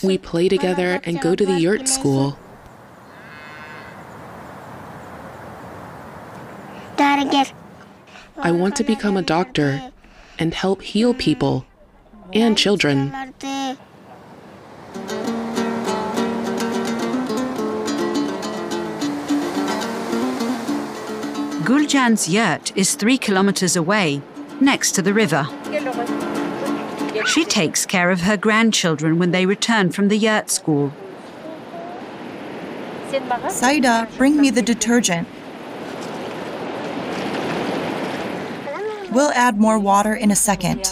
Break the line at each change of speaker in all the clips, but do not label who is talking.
We play together and go to the yurt school. I want to become a doctor and help heal people and children.
Guljan's yurt is 3 kilometers away, next to the river. She takes care of her grandchildren when they return from the yurt school.
Saida, bring me the detergent. We'll add more water in a second.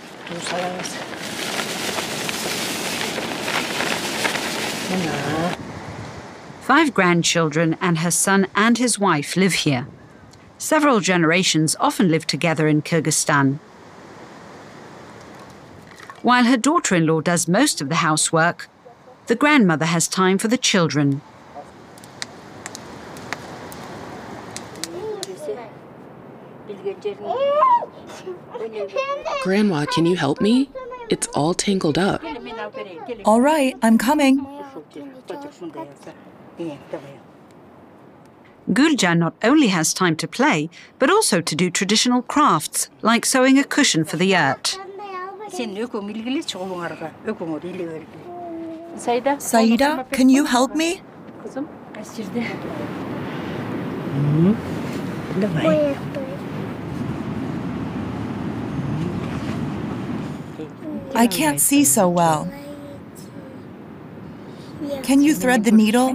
Five grandchildren and her son and his wife live here. Several generations often live together in Kyrgyzstan. While her daughter-in-law does most of the housework, the grandmother has time for the children.
Grandma, can you help me? It's all tangled up.
All right, I'm coming.
Guljan not only has time to play, but also to do traditional crafts, like sewing a cushion for the yurt.
Saida, can you help me? I can't see so well. Can you thread the needle?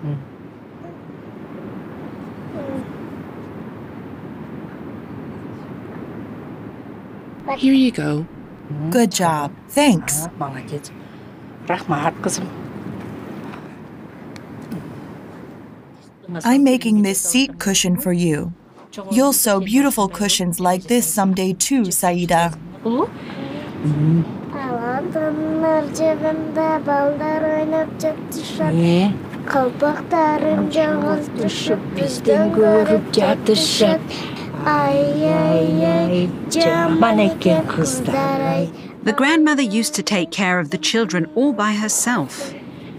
Here you go.
Good job. Thanks. I'm making this seat cushion for you. You'll sew beautiful cushions like this someday too, Saida.
The grandmother used to take care of the children all by herself.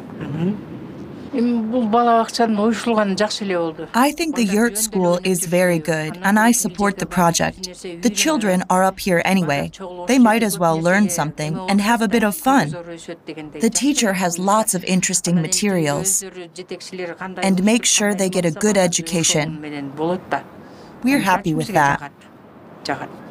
I think the yurt school is very good, and I support the project. The children are up here anyway. They might as well learn something and have a bit of fun. The teacher has lots of interesting materials and makes sure they get a good education. We're happy with that.